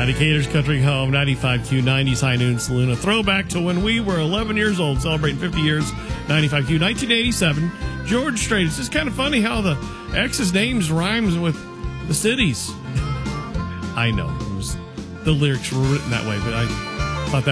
Howdy Caters, Country Home, 95Q, 90s High Noon Saloon. A throwback to when we were 11 years old, celebrating 50 years, 95Q, 1987. George Strait. It's just kind of funny how the X's names rhymes with the cities. I know. The lyrics were written that way, but